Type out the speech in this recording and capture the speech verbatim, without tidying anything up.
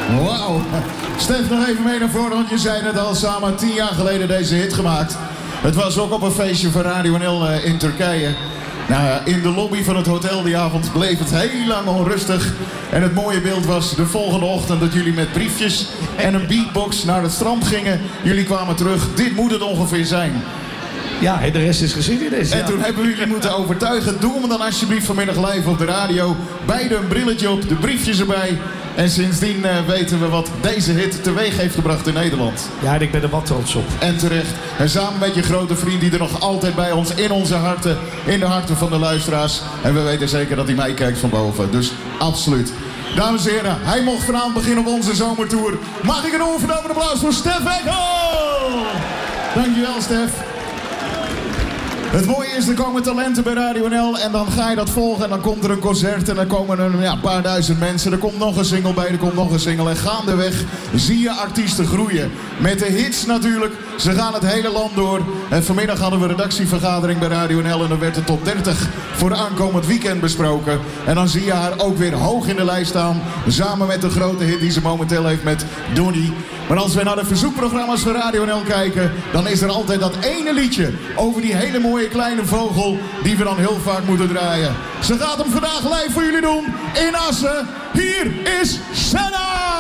Wauw. Stef, nog even mee naar voren, want je zei net al, samen tien jaar geleden deze hit gemaakt. Het was ook op een feestje van Radio N L uh, in Turkije. Nou ja, in de lobby van het hotel die avond bleef het heel lang onrustig. En het mooie beeld was de volgende ochtend dat jullie met briefjes en een beatbox naar het strand gingen. Jullie kwamen terug, dit moet het ongeveer zijn. Ja, de rest is geschiedenis. En ja. toen hebben we jullie moeten overtuigen. Doe hem dan alsjeblieft vanmiddag live op de radio. Beide een brilletje op, de briefjes erbij. En sindsdien uh, weten we wat deze hit teweeg heeft gebracht in Nederland. Ja, en ik ben er wat trots op. En terecht. En samen met je grote vriend die er nog altijd bij ons in onze harten, in de harten van de luisteraars. En we weten zeker dat hij meekijkt van boven. Dus absoluut. Dames en heren, hij mocht vanavond beginnen op onze zomertour. Mag ik een onverdomme applaus voor Stef Ekkel? Dankjewel, Stef. Het mooie is, er komen talenten bij Radio N L en dan ga je dat volgen en dan komt er een concert en dan komen er ja, een paar duizend mensen. Er komt nog een single bij, er komt nog een single en gaandeweg zie je artiesten groeien. Met de hits natuurlijk, ze gaan het hele land door. En vanmiddag hadden we een redactievergadering bij Radio N L en dan werd de top dertig voor aankomend weekend besproken. En dan zie je haar ook weer hoog in de lijst staan, samen met de grote hit die ze momenteel heeft met Donnie. Maar als we naar de verzoekprogramma's van Radio N L kijken, dan is er altijd dat ene liedje over die hele mooie kleine vogel die we dan heel vaak moeten draaien. Ze gaat hem vandaag live voor jullie doen in Assen. Hier is Senna!